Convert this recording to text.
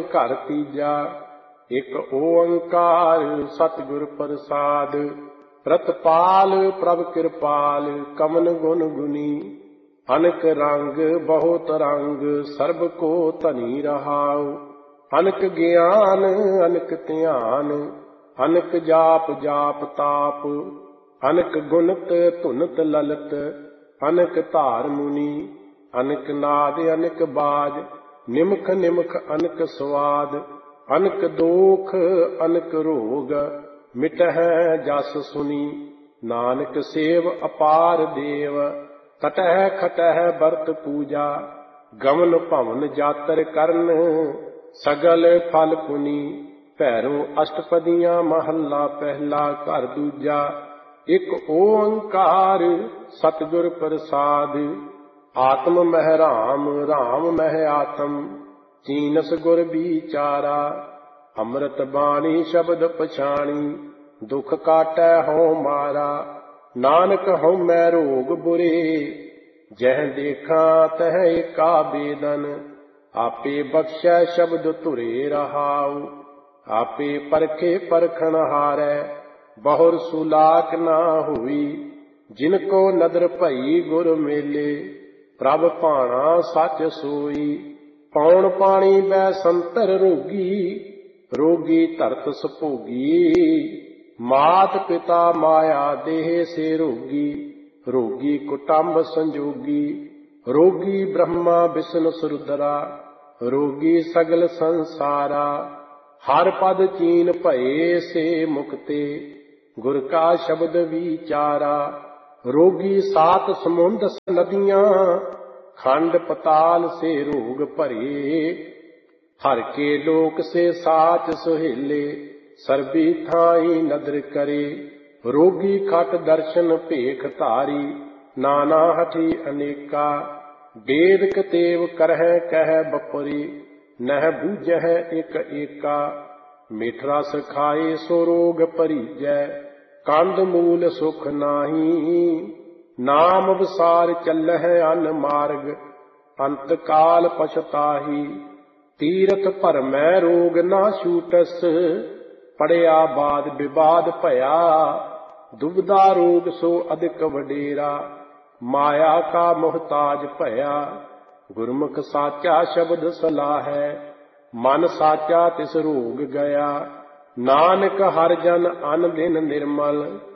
घर तीजा। एक ओंकार सतगुर प्रसाद, प्रतपाल प्रभ कृपाल कमन गुण गुनी। अनक रंग बहुत रंग सर्ब को धनी रहाउ। अनक ज्ञान अनक ध्यान, अनक जाप जाप ताप। अनक गुणत धुनत ललत, अनक धार मुनि। अनक नाद अनक बाज, निमख निमख अनक स्वाद। अनक दोख अनक रोग, मिटहै जस सुनी। नानक सेव अपार देव, कटह खटह बरत पूजा। गमन भवन जातर करन, सगल फल पुनी। भैरो अष्टपदियां महला पहला घर दूजा। एक ओंकार सतगुर प्रसाद, आत्म मह राम राम मह आत्म। चीनस गुर बिचारा, अमृत बाणी शब्द पछाणी। दुख काटै हों मारा, नानक हों मैं रोग बुरे। जह देखा तह एका बेदन, आपे बख्शै शब्द तुरे रहाउ। आपे परखे परखन हारै, बहुर सुलाक ना हुई। जिनको नदर भई गुर मेले, प्रभ भाणा सच सोई। पौन पाणी बै संतर रोगी, रोगी धरत सभोगी। मात पिता माया देह से रोगी, रोगी कुटुंब संजोगी। रोगी ब्रह्मा विष्णु सुरदरा, रोगी सगल संसारा। हर पद चीन भये से मुक्ते, गुर का शब्द विचारा। रोगी सात समुंद नदियां, खंड पताल से रोग भरे। हर के लोक से साच सुहेले, सर्बी थाई नदर करे। रोगी खट दर्शन भेख धारी, नाना हठी अनेका। वेद कतेव करह कह बपुरी, नह बूझह एक एका। मिठ रस खाए सो रोग परीजै, कंद मूल सुख नाही। नाम विसार चलह अन मार्ग, अंत काल पछताही। तीरथ भरमै रोग ना छूटस, पड़िया बाद विवाद भया। दुविधा रोग सो अधिक वडेरा, माया का मोहताज भया। गुरमुख साचा शब्द सलाहै, मन साचा तिस रोग गया। नानक हर जन अन दिन निर्मल,